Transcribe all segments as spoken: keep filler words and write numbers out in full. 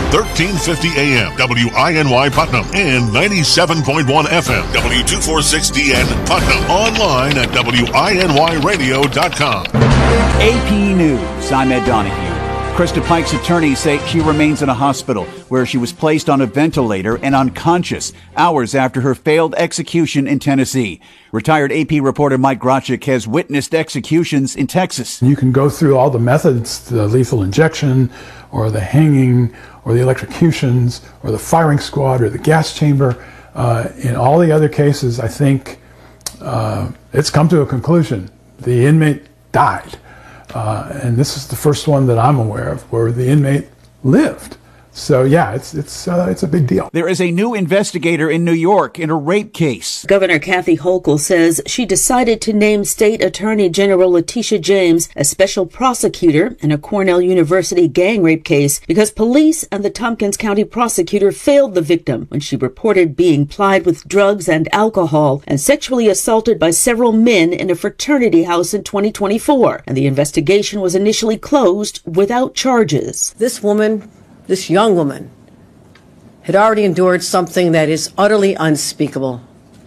thirteen fifty A M, W I N Y Putnam, and ninety-seven point one F M, W two forty-six D N Putnam. Online at W I N Y radio dot com. A P News, I'm Ed Donahue. Krista Pike's attorneys say she remains in a hospital where she was placed on a ventilator and unconscious hours after her failed execution in Tennessee. Retired A P reporter Mike Grotchik has witnessed executions in Texas. You can go through all the methods, the lethal injection or the hanging or the electrocutions or the firing squad or the gas chamber. Uh, in all the other cases, I think uh, it's come to a conclusion. The inmate died. Uh, and this is the first one that I'm aware of where the inmate lived. So, yeah, it's it's uh, it's a big deal. There is a new investigator in New York in a rape case. Governor Kathy Hochul says she decided to name State Attorney General Letitia James as special prosecutor in a Cornell University gang rape case because police and the Tompkins County prosecutor failed the victim when she reported being plied with drugs and alcohol and sexually assaulted by several men in a fraternity house in twenty twenty-four. And the investigation was initially closed without charges. This woman... This young woman had already endured something that is utterly unspeakable.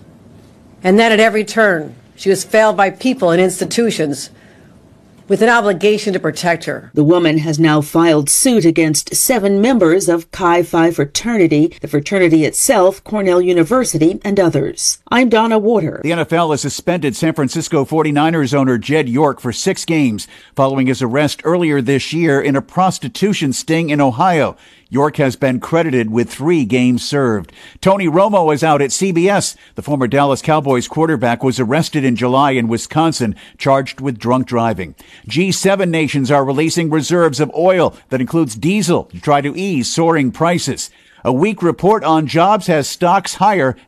And then at every turn, she was failed by people and institutions with an obligation to protect her. The woman has now filed suit against seven members of Chi Phi fraternity, the fraternity itself, Cornell University, and others. I'm Donna Water. The N F L has suspended San Francisco forty-niners owner Jed York for six games following his arrest earlier this year in a prostitution sting in Ohio. York has been credited with three games served. Tony Romo is out at C B S. The former Dallas Cowboys quarterback was arrested in July in Wisconsin, charged with drunk driving. G seven nations are releasing reserves of oil that includes diesel to try to ease soaring prices. A weak report on jobs has stocks higher